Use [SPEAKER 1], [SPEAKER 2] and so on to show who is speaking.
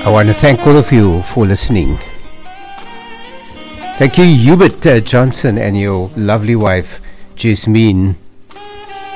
[SPEAKER 1] I want to thank all of you for listening. Thank you, Hubert Johnson, and your lovely wife, Jasmine.